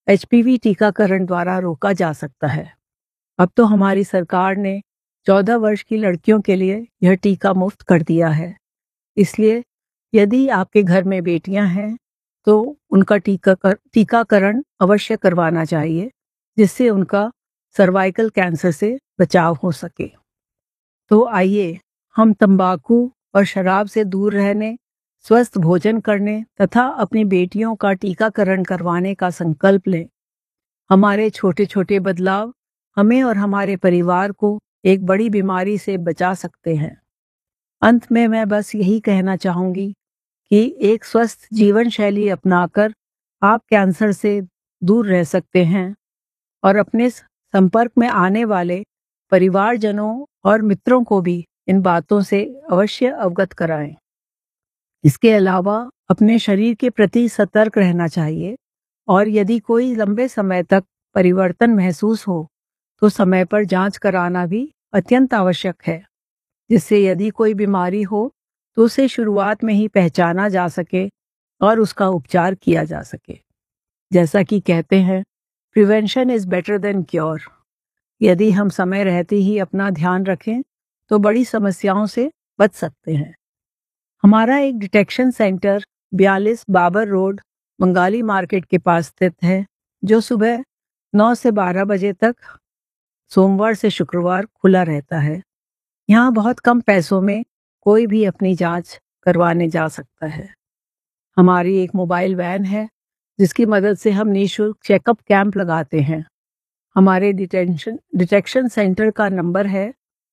HPV टीकाकरण द्वारा रोका जा सकता है। अब तो हमारी सरकार ने 14 वर्ष की लड़कियों के लिए यह टीका मुफ्त कर दिया है। इसलिए यदि आपके घर में बेटियां हैं तो उनका टीकाकरण अवश्य करवाना चाहिए, जिससे उनका सर्वाइकल कैंसर से बचाव हो सके। तो आइए हम तंबाकू और शराब से दूर रहने, स्वस्थ भोजन करने तथा अपनी बेटियों का टीकाकरण करवाने का संकल्प लें। हमारे छोटे छोटे बदलाव हमें और हमारे परिवार को एक बड़ी बीमारी से बचा सकते हैं। अंत में मैं बस यही कहना चाहूँगी कि एक स्वस्थ जीवन शैली अपनाकर आप कैंसर से दूर रह सकते हैं और अपने संपर्क में आने वाले परिवारजनों और मित्रों को भी इन बातों से अवश्य अवगत कराएं। इसके अलावा अपने शरीर के प्रति सतर्क रहना चाहिए और यदि कोई लंबे समय तक परिवर्तन महसूस हो तो समय पर जांच कराना भी अत्यंत आवश्यक है, जिससे यदि कोई बीमारी हो तो उसे शुरुआत में ही पहचाना जा सके और उसका उपचार किया जा सके। जैसा कि कहते हैं, prevention is better than cure. यदि हम समय रहते ही अपना ध्यान रखें तो बड़ी समस्याओं से बच सकते हैं। हमारा एक detection centre 42 Babar road, Bengali market के पास स्थित है, जो सुबह 9 से 12 बजे तक सोमवार से शुक्रवार खुला रहता है। यहाँ बहुत कम पैसों में कोई भी अपनी जांच करवाने जा सकता है। हमारी एक मोबाइल वैन है जिसकी मदद से हम निःशुल्क चेकअप कैंप लगाते हैं। हमारे डिटेक्शन सेंटर का नंबर है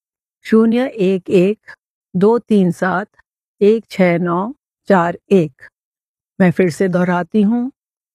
011-237-16941। मैं फिर से दोहराती हूँ,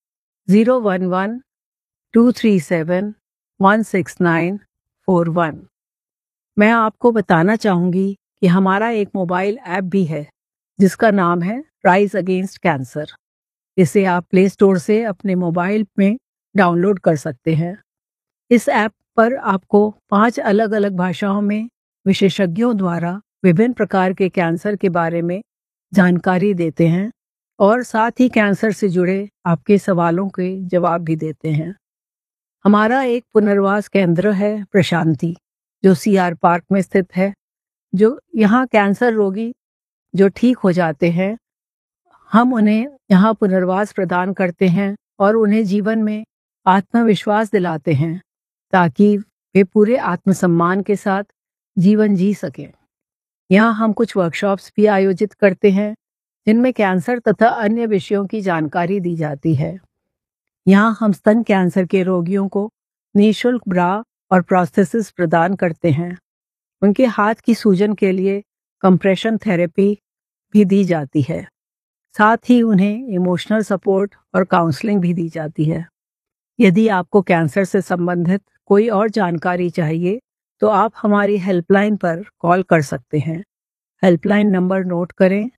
011-237-16941। मैं आपको बताना चाहूँगी कि हमारा एक मोबाइल ऐप भी है जिसका नाम है राइज अगेंस्ट कैंसर। इसे आप प्ले स्टोर से अपने मोबाइल में डाउनलोड कर सकते हैं। इस ऐप पर आपको 5 अलग अलग भाषाओं में विशेषज्ञों द्वारा विभिन्न प्रकार के कैंसर के बारे में जानकारी देते हैं और साथ ही कैंसर से जुड़े आपके सवालों के जवाब भी देते हैं। हमारा एक पुनर्वास केंद्र है प्रशांति, जो CR पार्क में स्थित है। जो यहाँ कैंसर रोगी जो ठीक हो जाते हैं, हम उन्हें यहाँ पुनर्वास प्रदान करते हैं और उन्हें जीवन में आत्मविश्वास दिलाते हैं ताकि वे पूरे आत्मसम्मान के साथ जीवन जी सकें। यहाँ हम कुछ वर्कशॉप्स भी आयोजित करते हैं जिनमें कैंसर तथा अन्य विषयों की जानकारी दी जाती है। यहाँ हम स्तन कैंसर के रोगियों को निःशुल्क ब्रा और प्रोस्थेसिस प्रदान करते हैं। उनके हाथ की सूजन के लिए कंप्रेशन थेरेपी भी दी जाती है। साथ ही उन्हें इमोशनल सपोर्ट और काउंसलिंग भी दी जाती है। यदि आपको कैंसर से संबंधित कोई और जानकारी चाहिए तो आप हमारी हेल्पलाइन पर कॉल कर सकते हैं। हेल्पलाइन नंबर नोट करें,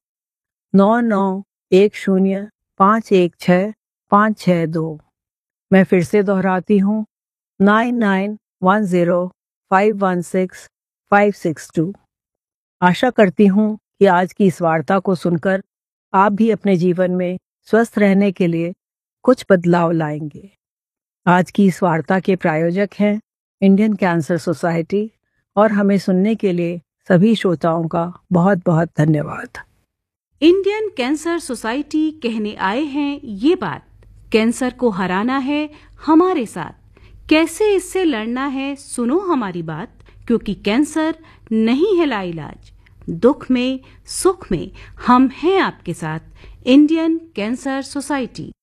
9910516562। मैं फिर से दोहराती हूँ, 9910516562। आशा करती हूँ कि आज की इस वार्ता को सुनकर आप भी अपने जीवन में स्वस्थ रहने के लिए कुछ बदलाव लाएंगे। आज की इस वार्ता के प्रायोजक हैं इंडियन कैंसर सोसाइटी और हमें सुनने के लिए सभी श्रोताओं का बहुत बहुत धन्यवाद। इंडियन कैंसर सोसाइटी कहने आए हैं ये बात, कैंसर को हराना है हमारे साथ, कैसे इससे लड़ना है सुनो हमारी बात, क्योंकि कैंसर नहीं है लाइलाज, दुख में सुख में हम हैं आपके साथ। Indian cancer society.